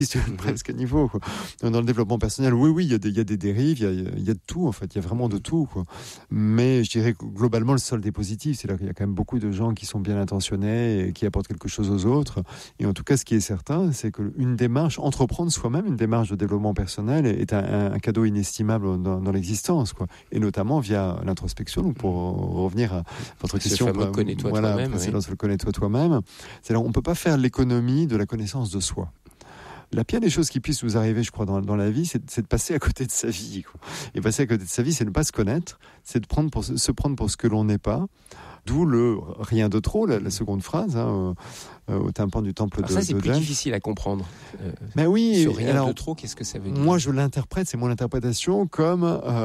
presque à niveau, quoi. Dans le développement personnel, oui, il y a des dérives, il y a de tout, en fait. Il y a vraiment de tout, quoi. Mais je dirais que globalement, le solde est positif. C'est là qu'il y a quand même beaucoup de gens qui sont bien intentionnés et qui apportent quelque chose aux autres. Et en tout cas, ce qui est certain, c'est qu'une démarche, entreprendre soi-même une démarche de développement personnel est un cadeau inestimable dans l'existence, quoi. Et notamment via l'introspection. Donc, pour revenir à votre question, connais-toi toi-même. Précédente, le connais-toi toi-même. C'est-à-dire, on ne peut pas faire l'économie de la connaissance de soi. La pire des choses qui puissent nous arriver, je crois, dans la vie, c'est de passer à côté de sa vie, quoi. Et passer à côté de sa vie, c'est ne pas se connaître, c'est de se prendre pour ce que l'on n'est pas. D'où le rien de trop, la seconde phrase, au tympan du temple de ça, c'est plus James. difficile à comprendre. Ben oui. Ce rien de trop, qu'est-ce que ça veut dire ? Moi, je l'interprète, c'est mon interprétation, comme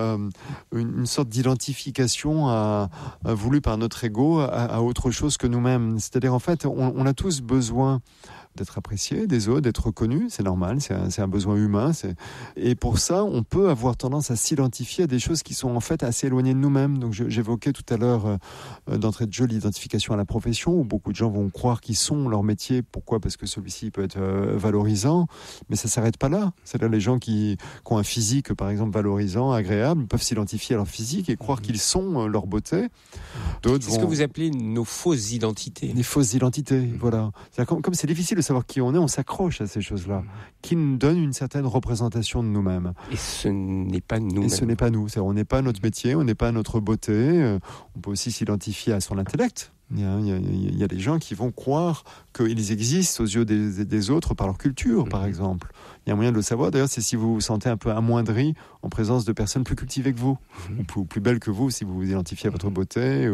une sorte d'identification voulue par notre ego à autre chose que nous-mêmes. C'est-à-dire, en fait, on a tous besoin d'être apprécié des autres, d'être reconnu, c'est normal, c'est un besoin humain. Et pour ça, on peut avoir tendance à s'identifier à des choses qui sont en fait assez éloignées de nous-mêmes. Donc j'évoquais tout à l'heure d'entrée de jeu l'identification à la profession, où beaucoup de gens vont croire qu'ils sont leur métier. Pourquoi ? Parce que celui-ci peut être valorisant, mais ça s'arrête pas là. C'est-à-dire les gens qui ont un physique, par exemple, valorisant, agréable, peuvent s'identifier à leur physique et croire qu'ils sont leur beauté. C'est ce que vous appelez nos fausses identités. Les fausses identités, voilà. C'est-à-dire, comme c'est difficile de savoir qui on s'accroche à ces choses-là, qui nous donnent une certaine représentation de nous-mêmes. Et ce n'est pas nous-mêmes. Et ce n'est pas nous. C'est-à-dire, on n'est pas notre métier, on n'est pas notre beauté. On peut aussi s'identifier à son intellect. Il y a des gens qui vont croire qu'ils existent aux yeux des autres par leur culture, par exemple. Il y a un moyen de le savoir. D'ailleurs, c'est si vous vous sentez un peu amoindri en présence de personnes plus cultivées que vous, ou plus belles que vous, si vous vous identifiez à votre beauté,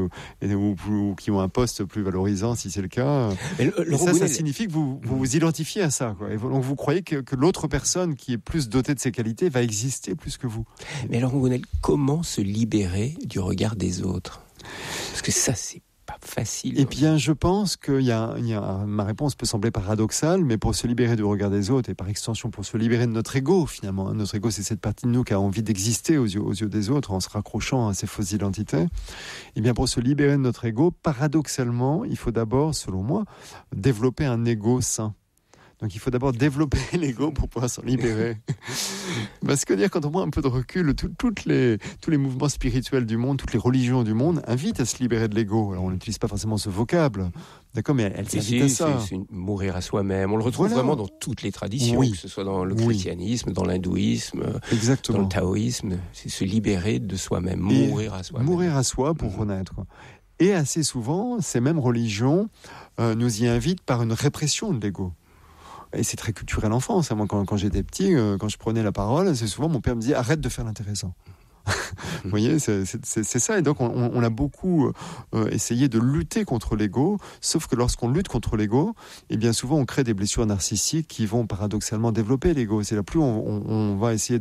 ou qui ont un poste plus valorisant, si c'est le cas. Et ça signifie que vous vous identifiez à ça, quoi. Et donc, vous croyez que l'autre personne qui est plus dotée de ces qualités va exister plus que vous. Mais alors, Gonel, comment se libérer du regard des autres ? Parce que ça, c'est pas facile. Eh bien, je pense que ma réponse peut sembler paradoxale, mais pour se libérer du regard des autres et par extension pour se libérer de notre ego, finalement. Notre ego, c'est cette partie de nous qui a envie d'exister aux yeux des autres en se raccrochant à ces fausses identités. Eh bien, pour se libérer de notre ego, paradoxalement, il faut d'abord, selon moi, développer un ego sain. Donc il faut d'abord développer l'ego pour pouvoir s'en libérer. Parce que quand on prend un peu de recul, tous les mouvements spirituels du monde, toutes les religions du monde invitent à se libérer de l'ego. Alors on n'utilise pas forcément ce vocable, d'accord, mais elles invitent à ça. C'est mourir à soi-même. On le retrouve vraiment dans toutes les traditions, que ce soit dans le christianisme, dans l'hindouisme, exactement, dans le taoïsme. C'est se libérer de soi-même, mourir à soi-même. Mourir à soi pour renaître. Et assez souvent, ces mêmes religions nous y invitent par une répression de l'ego. Et c'est très culturel en France. Moi, quand j'étais petit, quand je prenais la parole, c'est souvent mon père me disait « arrête de faire l'intéressant ». Vous voyez, c'est ça. Et donc, on a beaucoup essayé de lutter contre l'ego, sauf que lorsqu'on lutte contre l'ego, eh bien souvent, on crée des blessures narcissiques qui vont paradoxalement développer l'ego. C'est là, plus on va essayer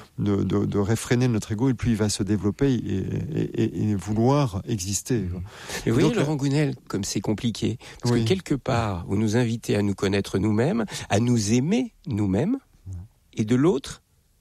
de réfréner notre ego, et plus il va se développer et vouloir exister. Et vous voyez, Laurent Gounel, comme c'est compliqué. Parce que quelque part, vous nous invitez à nous connaître nous-mêmes, à nous aimer nous-mêmes, et de l'autre,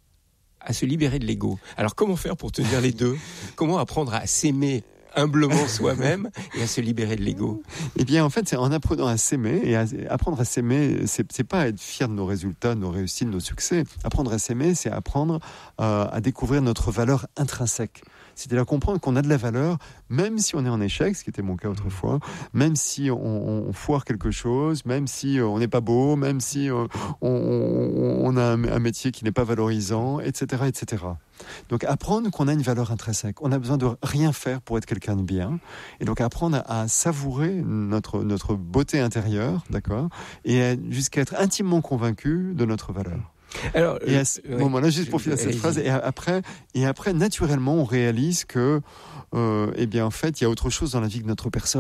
à se libérer de l'ego. Alors comment faire pour tenir les deux ? Comment apprendre à s'aimer humblement soi-même et à se libérer de l'ego ? Eh bien, en fait, c'est en apprenant à s'aimer. Et apprendre à s'aimer, c'est pas être fier de nos résultats, de nos réussites, de nos succès. Apprendre à s'aimer, c'est apprendre à découvrir notre valeur intrinsèque. C'est-à-dire comprendre qu'on a de la valeur, même si on est en échec, ce qui était mon cas autrefois, même si on foire quelque chose, même si on n'est pas beau, même si on a un métier qui n'est pas valorisant, etc., etc. Donc apprendre qu'on a une valeur intrinsèque. On a besoin de rien faire pour être quelqu'un de bien. Et donc apprendre à savourer notre beauté intérieure, d'accord, et jusqu'à être intimement convaincu de notre valeur. Alors, et à ce moment-là, juste pour finir cette phrase, et après, naturellement, on réalise que, eh bien, en fait, il y a autre chose dans la vie que notre personne.